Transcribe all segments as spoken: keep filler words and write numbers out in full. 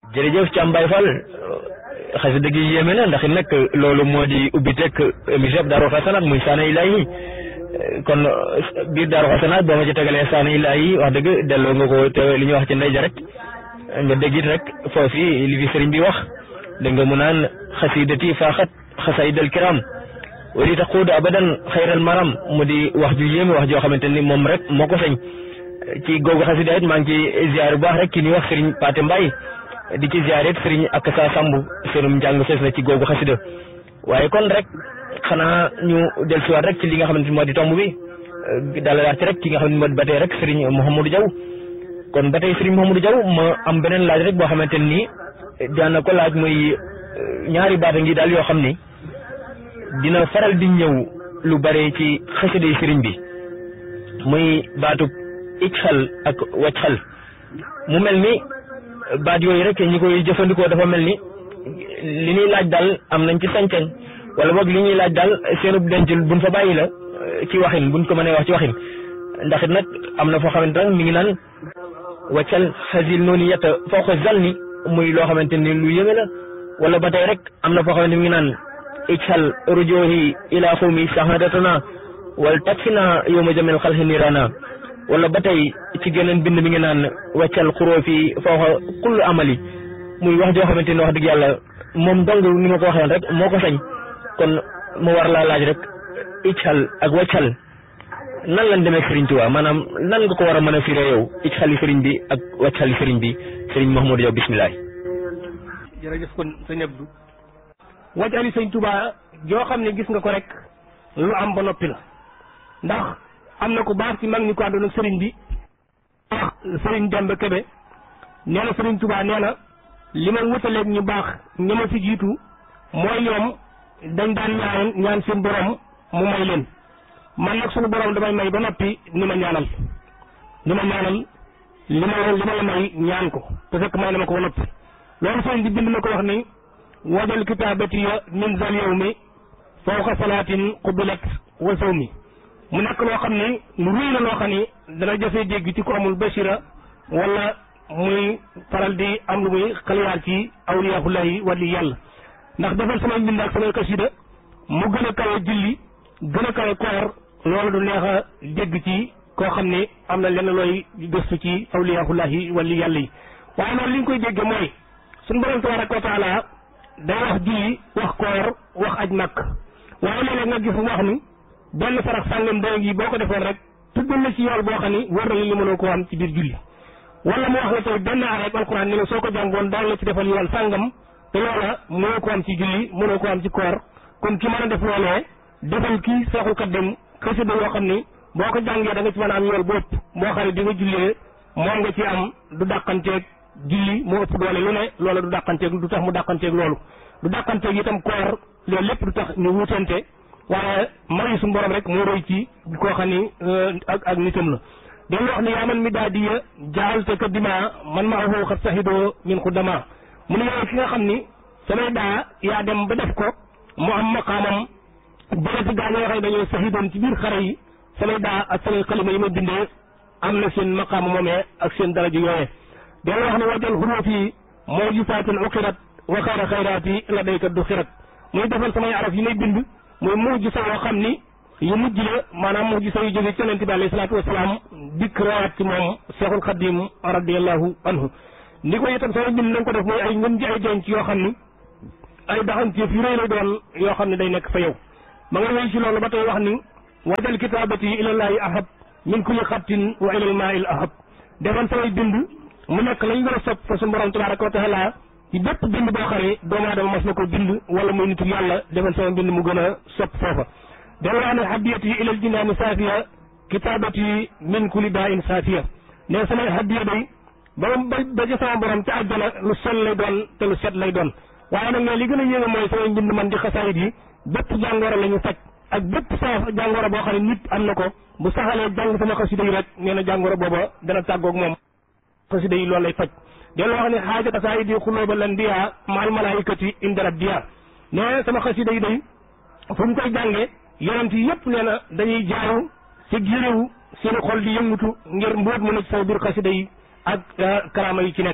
jërëjëf Thiam Baye Fall xasida gi yéeme na ndax nag loolu moo di ubbi teg émission Daaru Xasanaat muy Saana Ilaahi kon biir Daaru Xasanaat boo ma ci tegalee Saana Ilaahi wax dëgg delloo nga ko te li ñuy wax ci ndey ja rek nga dégg it rek foofu li fi sëriñ bi wax da nga mu naan xasidati faaxat xasaidal kiram wali taquudu abadan xayral maram mu di wax ju yéeme wax joo xamante ni moom rek moo ko sañ ci googu xasida it maa ngi ci ziar bu baax rek ki ñuy wax sëriñ Paate Mbaye di ci ziar it sëriñ ak sa sambu seenum njàng fees na ci googu xasida waaye kon rek xanaa ñu dellusiwaat rek ci li nga xamante ni moo di tomb bi dalalaat ci rek ki nga xam ne moo di ba tey rek sëriñ Mouhamadou Diaw kon ba tey sëriñ Mouhamadou Diaw ma am beneen laaj rek boo xamante ni daana ko laaj muy ñaari baata ngi daal yoo xam ni dina faral di ñëw lu bare ci xasida yi sëriñ bi muy baatub ijxal ak wajxal mu mel ni baat yooyu rek ñi koy jëfandikoo dafa mel ni li ñuy laaj daal am nañ ci sañ-sañ wala boog li ñuy laaj daal seenub denc buñ fa bàyyi la ci waxin buñ ko mënee wax ci waxin ndax it nag am na foo xamante ne mi ngi naan waccal xasil noonu yetta foo ko zal ni muy loo xamante ni lu yënga la wala ba tey rek am na foo xamante mi ngi naan ijxal rujohi ila xawmi sahadatana wal takfina yowma jamel xalxi nirana wala ba tey ci geneen bind mi ngi naan waccal xuroo fi fawxa kullu amali muy wax joo xamante ni wax dëgg yàlla moom dong ni ma ko waxee rek moo ko sañ kon mu war laa laaj rek ijxal ak waccal nan lañ demee Sëriñ Tuubaa maanaam nan nga ko war a mën a firee yow ijxali sëriñ bi ak waccal sëriñ bi sëriñ Mouhamadou Diaw bisimilah. jërëjëf kon sëñ Abdou wacali sëñ Tuubaa joo xam ne gis nga ko rek lu am ba noppi la ndax am na ko baax ci mag ñi ko àndoon ak sëriñ bi wax sëriñ Demba Kebe nee na sëriñ Tuubaa nee na li ma wutaleeg ñu baax ñi ma fi jiitu mooy ñoom dañ daan ñaan ñaan seen borom mu may leen man nag suñu borom damay may ba noppi ni ma ñaanal ni ma ñaanal li ma li ma la may ñaan ko te fekk may na ma ko ba noppi loolu sëriñ bi bind na ko wax ni wajal kitaabati min zal yawmi fawqa salaatin qubilat wa sawmi mu nekk loo xam ni lu ruy la loo xam ni dana jafee dégg ci ko amul basira wala muy faral di am lu muy xaliyaar ci awliyaahullahi wali yàlla ndax defal samay mbind ak samay kasida mu gën a kawe julli gën a kawe koor loolu du neex a dégg ci koo xam ne am na lenn looy gëstu ci awliyaahullahi wali yàlla yi waaye loolu li nga koy dégge mooy suñu borom tabaraka wa taala day wax julli wax koor wax aj màkk waaye léeg-léeg nga gis mu wax ni benn sarax sàngam doy gi boo ko defoon rek tuddal na ci yool boo xam ni wër na li mënoo ko am ci biir julli wala mu wax la tey benn arab alquran ni la soo ko jàngoon daal la ci defal yool sàngam te loola mënoo ko am ci julli mënoo ko am ci koor kon ki mën a def loolee defal kii seexul kat dem xasida yoo xam ni boo ko jàngee da nga ci mën a am yool bopp moo xam ne di nga jullee moom nga ci am du dàqanteeg julli moo ëpp doole lu ne loola du dàqanteeg du tax mu dàqanteeg loolu du dàqanteeg itam koor loolu lépp du tax ñu wutante waaye may suñu borom rek moo roy ci koo xam ni ak ak nitam la dañ wax ni yaa man mi daa diya jaal te ka dima man ma axoo xat saxidoo min xuddama mu ne yow ki nga xam ni samay daa yaa dem ba def ko mu am maqaamam jërëti gaa ñoo xam dañoo saxidoon ci biir xare yi samay daa ak samay xalima yi ma bindee am na seen maqaama moomee ak seen daraja yooyee dañ wax ni wajal xuruuf yi moo gisaatin uqirat wa xayra xayraati la daykat du xirat muy defal samay araf yi may bind muy mujisa yoo xam ni yu mujj la maanaam mujisa yu jóge ci yonent bi alayhi salaatu wasalaam dikk rawaat ci moom Seexul Xadim radiyallahu anhu ni ko itam sama bind na nga ko def mooy ay ngën ji ay denc yoo xam ni ay daxanteef yu rëy lay doon yoo xam ne day nekk fa yow ma nga wéy ci loolu ba tey wax ni wajal kitaabati ilallaahi ahab min kulli xattin wa ilal maa'il ahab defal samay bind mu nekk lañ gën a sopp fa suñu borom tabaraka wa taala ci bépp bind boo xam ne doomu aadama mas na ko bind wala muy nitu yàlla defal sama bind mu gën a sopp foofa dana wax ne hadiyati ilal jinaani saafiya kitaabati min kulli daa in saafiya ne samay hadiya day ba ba ca sama borom ca àjjana lu sell lay doon te lu set lay doon waaye nag ne li gën a yéeme mooy samay mbind man di xasaayit yi bépp jàngoro la ñu faj ak bépp saa jàngoro boo xam ne nit am na ko bu saxalee jàng sama xasida yi rek nee na jàngoro booba dana tàggoog moom xasida yi loolu lay faj delloo wax ne xaaja xasaayit yi xulóoba lan diyaa maal malaayikati inda rabbiya nee sama xasida yi day fu mu koy jàngee yonent yi yëpp nee na dañuy jaaru ci géréwu seen xol di yëngutu ngir mbóot mu ne ci sama biir xasida yi ak karaama yi ci nekk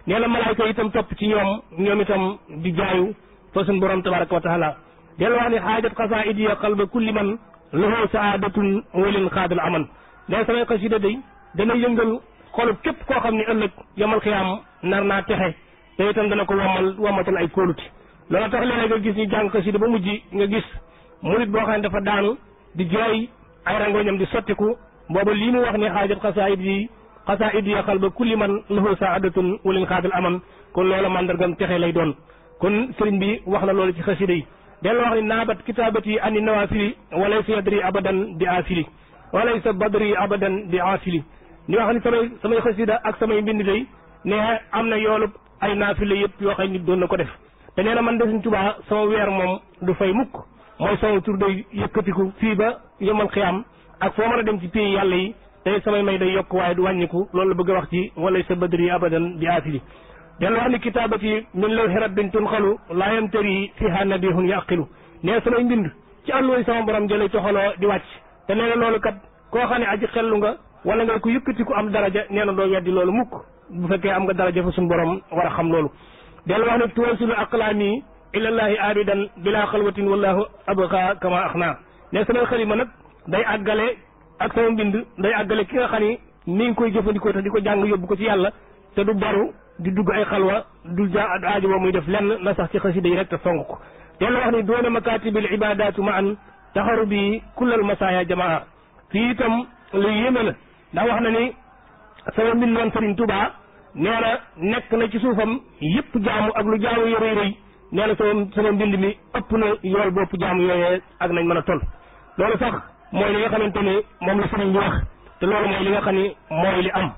nee na malaayka itam topp ci ñoom ñoom itam di jaayu fa suñ borom tabaraka wa taala del wax ni xaajat xasaa'id ya qalba kulli man lahu saadatun walin xaadal aman nee samay xasida day dana yëngal xolub képp koo xam ne ëllëg yamal xiyaam nar naa texe te itam dana ko womal womatal ay kóoluti loolu tax léeg nga gis ñu jàng xasida ba mujj nga gis murit boo xam ne dafa daanu di jooy ay rangoñam di sottiku booba lii mu wax ni xaajat xasaa'id yi xasaa'id ya qalba kulli man lahu saadatun walin xaadal aman kon loola mandargam texe lay doon kon sëriñ bi wax na loolu ci xasida yi del wax ni naabat kitaabati ani nawafili walaysa yadri abadan bi aafili walaysa badri abadan bi aafili ni wax ni samay samay xasida ak samay mbind day ne am na yoolub ay naafile yëpp yoo xam nit doon na ko def te nee na man de Sëriñ Tuubaa sama weer moom du fay mukk mooy sama tur day yëkkatiku fii ba yomal xiyaam ak foo mën a dem ci pays yàlla yi te samay may day yokk waaye du wàññiku loolu la bëgg a wax ci walaysa badri abadan bi aafili del wax ni kitaabati min lawhi rabbin tunxalu laa yamtari fiha nabihun yaqilu nee samay mbind ci àlluwoy sama borom jëlay toxaloo di wàcc te nee na loolu kat koo xam ne aji xellu nga wala nga ko yëkkati ku am daraja nee na doo weddi loolu mukk bu fekkee am nga daraja fa suñu borom war a xam loolu del wax ni tuwasilu aqlaami ilallahi abidan bila xalwatin wallahu abqa kama axna ne samay xalima nag day àggale ak sama mbind day àggale ki nga xam ni mi ngi koy jëfandikoo te di ko jàng yóbbu ko ci yàlla te du baru di dugg ay xalwa du ja aajo ba muy def lenn na sax ci xasida yi rek te fonk ko del wax ni doona makatibil ibadatu ma an taxaru bi kullal masaya jamaa fii itam lu yéeme la ndax wax na ni sama mbind noon Sëriñ Tuubaa nee na nekk na ci suufam yëpp jaamu ak lu jaamu yu rëy rëy nee na sama sama mbind mi ëpp na yool bopp jaamu yooyee ak nañ mën a toll loolu sax mooy li nga xamante ni moom la sëriñ bi wax te loolu mooy li nga xam ni mooy li am.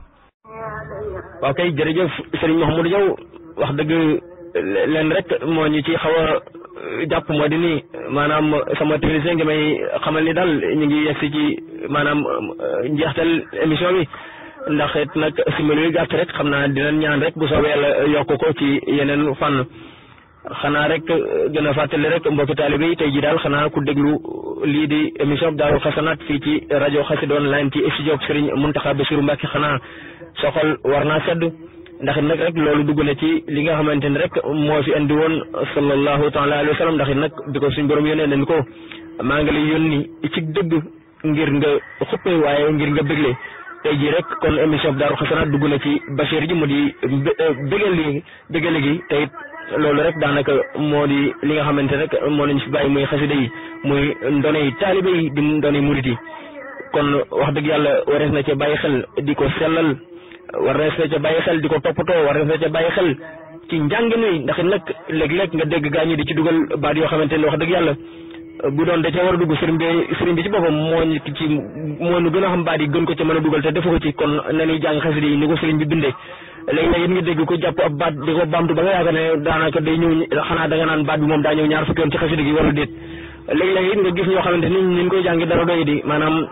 waaw kay jërëjëf Serigne Mouhamadou Diaw wax dëgg leen rek moo ñu ci xaw a jàpp moo di ni maanaam sama technicien ngi may xamal ni daal ñu ngi yegsi ci maanaam njeextal émission bi ndax it nag simili yu gàtt rek xam naa dinañ ñaan rek bu soobee yàlla yokk ko ci yeneen fànn xanaa rek gën a fàttali rek mbokki taalibe yi tey ji daal xanaa ku déglu lii di émission bi Daaru Xasanaat fii ci rajo Xassida Online ci studio Serigne Mountakha Bassirou Mbacké xanaa soxal war naa sedd ndax nag rek loolu dugg na ci li nga xamante ni rek moo fi andi woon sallallahu taala alayhi wa sallam ndax nag bi ko suñ borom yónnee nañ ko maa ngi lay yónni ci dëgg ngir nga xuppe waaye ngir nga bégle tey jii rek kon émission bi Daaru Xasanaat dugg na ci Bachir ji mu di bégal li bégale gi te it loolu rek daanaka moo di li nga xamante rek moo nañ fi bàyyi muy xasida yi muy ndoney taalibe yi di ndoney murit yi kon wax dëgg yàlla warees na ca bàyyi xel di ko sellal warees na ca bàyyi xel di ko toppatoo warees na ca bàyyi xel ci njàngin wi ndax nag léeg-léeg nga dégg gaa ñi di ci dugal baat yoo xamante ne wax dëgg yàlla bu doon da ca war a dugg sëriñ bi sëriñ bi ci boppam moo ñu ci moo ñu gën a xam baat yi gën ko ca mën a dugal te defu ko ci kon nañuy jàng xasida yi ni ko sëriñ bi bindee léegi-léeg it nga dégg ko jàpp ab baat di ko baamtu ba nga yaakaar ne daanaka day ñëw xanaa da nga naan baat bi moom daa ñëw ñaar fukki yoon ci xasida gi wala déet léegi-léeg it nga gis ñoo xamante ni ñu koy jàngi dara doy di maanaam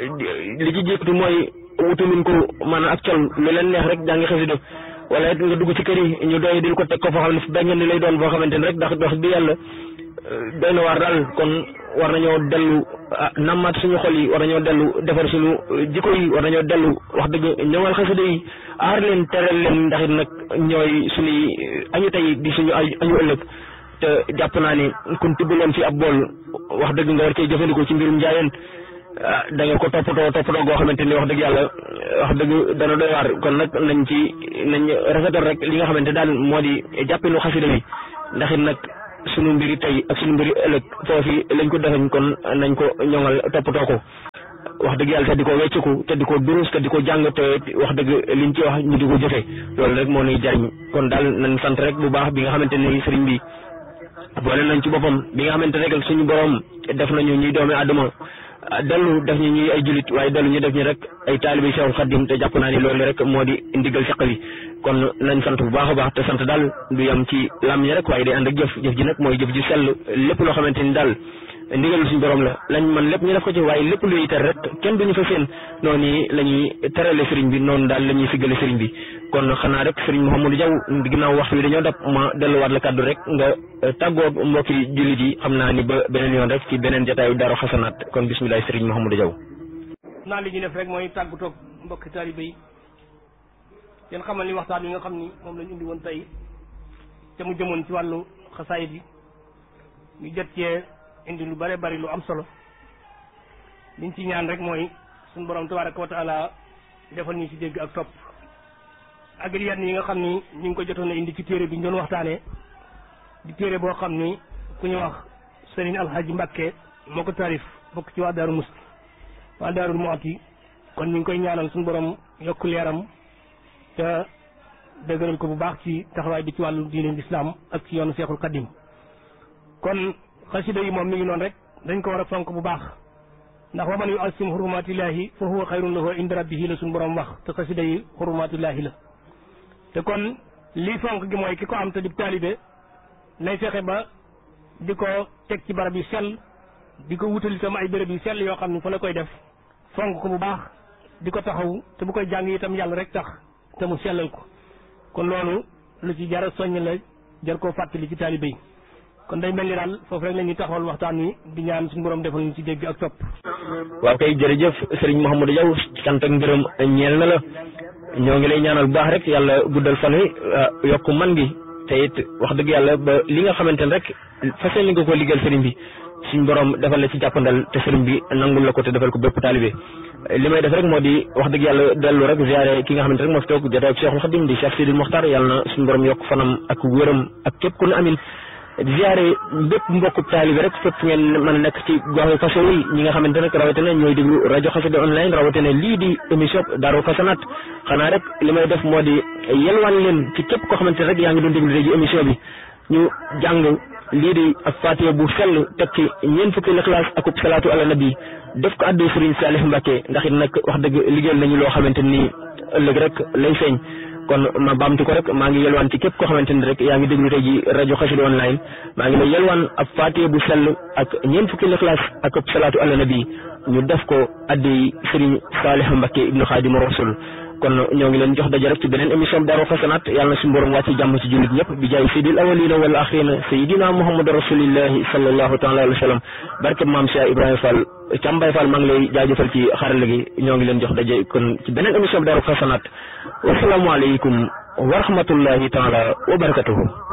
li ci jiitu mooy wutu min ko maanaam ak col lu leen neex rek jàngi xasida wala it nga dugg ci kër yi ñu doy dil ko teg ko foo xam ne benn ni lay doon boo xamante ni rek ndax dox bi yàlla doy na waar daal kon war nañoo dellu nammaat suñu xol yi war nañoo dellu defar suñu jikko yi war nañoo dellu wax dëgg ñëwal xasida yi aar leen teral leen ndax it nag ñooy suñuy añu tey di suñu añu ëllëg te jàpp naa ni kun tibbaloon fi ab bool wax dëgg nga war cee jëfandikoo ci mbirum njaayeen da nga ko toppatoo toppatoo goo xamante ni wax dëgg yàlla wax dëgg dana doy waar kon nag nañ ci nañ rafetal rek li nga xamante daal moo di jàppinu xasida bi ndax it nag sunu mbiri tey ak sunu mbiri ëllëg foofu lañ ko defañ kon nañ ko ñoŋal toppatoo ko wax dëgg yàlla te di ko wecciku te di ko durus te di ko jàng te wax dëgg liñ ci wax ñu di ko jëfe loolu rek moo nuy jariñ kon daal nañ sant rek bu baax bi nga xamante ni sëriñ bi boole nañ ci boppam bi nga xamante rek suñu borom def nañu ñuy doomi àdduma dellu def ñu ñuy ay julit waaye dellu ñu def ñu rek ay taalibi Seexul Xaddim te jàpp naa ni loolu rek moo di ndigal fiq bi kon nañ sant bu baax a baax te sant daal du yam ci lam ñi rek waaye day ànd ak jëf jëf ji nag mooy jëf ji sell lépp loo xamante ni daal ndigal suñu borom la lañ man lépp ñu def ko ci waaye lépp luy tere rek kenn duñu fa seen noonu la ñuy terale sëriñ bi noonu daal la ñuy siggale sëriñ bi kon xanaa rek sëriñ Mouhamadou Diaw ginnaaw waxtu bi dañoo dab ma delluwaat la kàddu rek nga tàggoo mbokki jullit yi xam naa ni ba beneen yoon rek ci beneen jotaayu Daaru Xasanaat kon bisimilah sëriñ Mouhamadou Diaw. naa li ñu def rek mooy tàggatoo mbokki taalibe yi leen xamal ni waxtaan yi nga xam ni moom lañ indi woon tey te mu jëmoon ci wàllu xasaayid yi ñu jot cee indi lu bare bari lu am solo liñ ci ñaan rek mooy suñu borom tabaraka wa taala defal ñu ci dégg ak topp ak yenn yi nga xam ni ñu ngi ko jotoon a indi ci téere bi ñu doon waxtaanee di téere boo xam ni ku ñu wax Serigne Alhaji Mbacke moo ko taarif bokk ci waa Daaru Musti waa Daaru Muxti kon ñu ngi koy ñaanal suñu borom yokk leeram te dëgëral ko bu baax ci taxawaay bi ci wàllu diine l'islam ak ci yoonu Seexul Xadim kon xasida yi moom mi ngi noonu rek dañ ko war a fonk bu baax ndax wa man yu asim hurumatillahi fa huwa xayrun lahu inda rabbihi la suñu borom wax te xasida yi hurumatillahi la te kon lii fonk gi mooy ki ko am te di taalibe nay fexe ba di ko teg ci barab yu sell di ko wutal itam ay béréb yu sell yoo xam ne fa la koy def fonk ko bu baax di ko taxaw te bu koy jàng itam yàlla rek tax te mu sellal ko kon loolu lu ci jar a soññ la jar koo fàttali ci taalibe yi kon day mel ni daal foofu rek la ñuy taxawal waxtaan wi di ñaan suñu borom defal ñu ci dégg ak topp. waaw kay jërëjëf Serigne Mouhamadou Diaw sant ak ngërëm ñeel na la ñoo ngi lay ñaanal bu baax rek yàlla guddal fan wi yokk man gi te it wax dëgg yàlla ba li nga xamante ne rek fas yéene nga ko liggéeyal Serigne bi suñ borom defal la ci jàppandal te Serigne bi nangul la ko te defal ko bépp taalibe li may def rek moo di wax dëgg yàlla dellu rek ziare ki nga xamante rek moo fi toog jotaay ak Cheikhul Khadim di Cheikh Sidil Mokhtar yàlla na suñu borom yokk fanam ak wéram ak képp ku ne amin ziare bépp mbokku taalibe rek fépp ngeen mën a nekk ci gox façon yi ñi nga xamante ne rawatina ñooy déglu rajo Xassida online rawatina lii di émission Daaru Xasanaat xanaa rek li may def moo di yelwaan leen ci képp koo xamante ne rek yaa ngi doon déglu rajo émission bi ñu jàng lii di ak Faatiha bu sell teg ci ñeent fukki Ixlaas akub salaatu ala nabi def ko addu Serigne Salih Mbacke ndax it nag wax dëgg liggéeyal nañu loo xamante ni ëllëg rek lay feeñ kon ma baamtu ko rek maa ngi yelwaan ci képp koo xamante ni rek yaa ngi déglu tey ji rajo Xassida online maa ngi lay yelwaan ab Faatiha bu sell ak ñeent fukki Ixlaas akub salaatu ala nabi ñu def ko addu Serigne Salih Mbacke ibnu Xaadimu Rasul kon ñoo ngi leen jox daje rek ci beneen émission Daaru Xasanaat yàlla na suñu borom wàcc jàmm ci jullit ñëpp bi jaay sayyidil awwalina wal axirina sayyidina Muhammad rasulillahi sallallahu taala alayhi wa sallam barke maam Cheikh Ibrahima Fall Cambay Fall maa ngi lay jaajëfal ci xarala gi ñoo ngi leen jox daje kon ci beneen émission Daaru Xasanaat wasalaamualeykum wa rahmatullahi taala wa barakatuhu